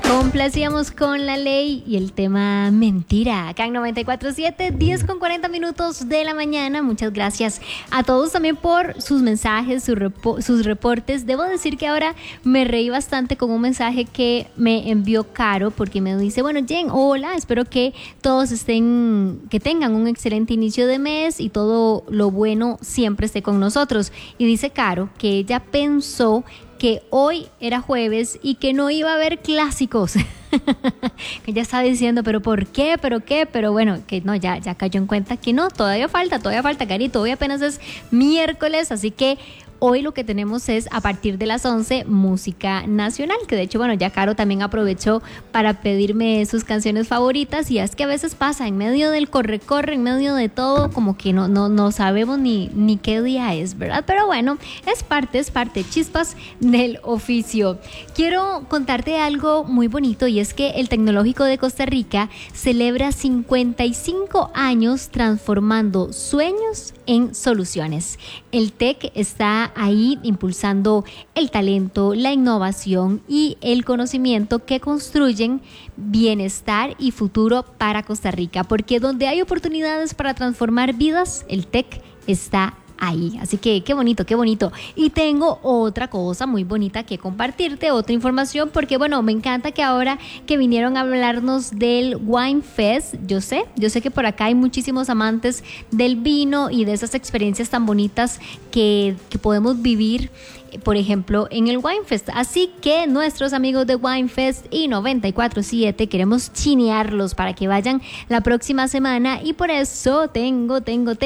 Complacíamos con La Ley y el tema Mentira. Acá en 94.7, 10:40 de la mañana. Muchas gracias a todos también por sus mensajes, sus reportes. Debo decir que ahora me reí bastante con un mensaje que me envió Caro, porque me dice, bueno, Jen, hola, espero que todos que tengan un excelente inicio de mes y todo lo bueno siempre esté con nosotros. Y dice Caro que ella pensó que hoy era jueves y que no iba a haber clásicos. Que ya estaba diciendo, pero ¿por qué? ¿Pero qué? Pero bueno, que no, ya cayó en cuenta que no, todavía falta, Carito. Hoy apenas es miércoles, así que hoy lo que tenemos es, a partir de las 11, música nacional, que de hecho, bueno, ya Caro también aprovechó para pedirme sus canciones favoritas, y es que a veces pasa, en medio del corre-corre, en medio de todo, como que no sabemos ni qué día es, ¿verdad? Pero bueno, es parte, chispas del oficio. Quiero contarte algo muy bonito, y es que el Tecnológico de Costa Rica celebra 55 años transformando sueños en soluciones. El TEC está ahí impulsando el talento, la innovación y el conocimiento que construyen bienestar y futuro para Costa Rica, porque donde hay oportunidades para transformar vidas, el TEC está ahí. Así que qué bonito. Y tengo otra cosa muy bonita que compartirte, otra información, porque bueno, me encanta que ahora que vinieron a hablarnos del Wine Fest, yo sé que por acá hay muchísimos amantes del vino y de esas experiencias tan bonitas que podemos vivir, por ejemplo, en el Wine Fest. Así que nuestros amigos de Wine Fest y 94.7 queremos chinearlos para que vayan la próxima semana, y por eso tengo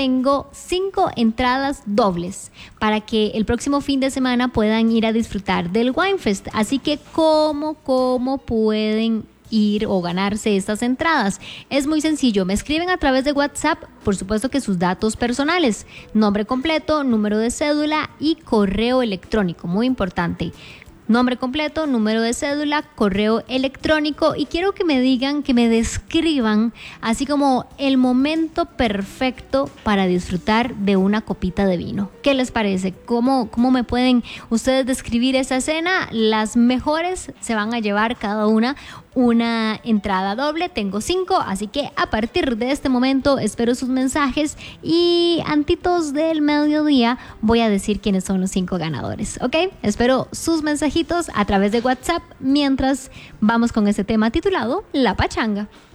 5 entradas dobles para que el próximo fin de semana puedan ir a disfrutar del Wine Fest. Así que ¿cómo pueden ir o ganarse estas entradas? Es muy sencillo, me escriben a través de WhatsApp, por supuesto que sus datos personales, nombre completo, número de cédula y correo electrónico, muy importante. Nombre completo, número de cédula, correo electrónico, y quiero que me digan, que me describan así como el momento perfecto para disfrutar de una copita de vino. ¿Qué les parece? ¿Cómo me pueden ustedes describir esa escena? Las mejores se van a llevar cada una entrada doble. Tengo 5, así que a partir de este momento espero sus mensajes, y antitos del mediodía voy a decir quiénes son los 5 ganadores, ¿ok? Espero sus mensajitos a través de WhatsApp mientras vamos con este tema titulado La Pachanga.